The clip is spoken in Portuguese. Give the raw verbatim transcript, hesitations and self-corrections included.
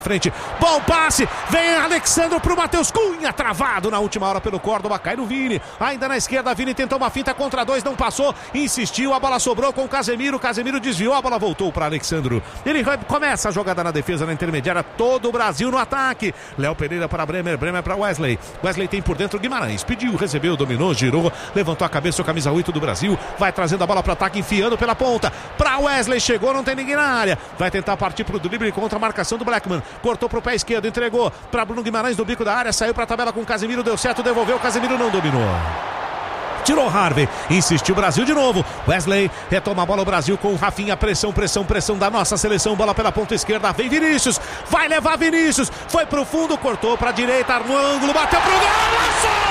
Frente, bom passe, vem Alexandro pro Matheus Cunha, travado na última hora pelo Córdoba, cai no Vini, ainda na esquerda, Vini tentou uma finta contra dois, não passou, insistiu, a bola sobrou com o Casemiro, Casemiro desviou, a bola voltou para Alexandro, ele começa a jogada na defesa, na intermediária, todo o Brasil no ataque, Léo Pereira para Bremer, Bremer para Wesley, Wesley tem por dentro Guimarães, pediu, recebeu, dominou, girou, levantou a cabeça, o camisa oito do Brasil, vai trazendo a bola para ataque, enfiando pela ponta, para Wesley, chegou, não tem ninguém na área, vai tentar partir pro drible contra a marcação do Blackman, cortou pro pé esquerdo, entregou para Bruno Guimarães no bico da área, saiu para a tabela com o Casemiro, deu certo, devolveu, o Casemiro não dominou. Tirou Harvey, insistiu o Brasil de novo, Wesley retoma a bola, o Brasil com o Rafinha, pressão, pressão, pressão da nossa seleção, bola pela ponta esquerda, vem Vinícius, vai levar Vinícius, foi pro fundo, cortou pra direita, no ângulo, bateu pro gol,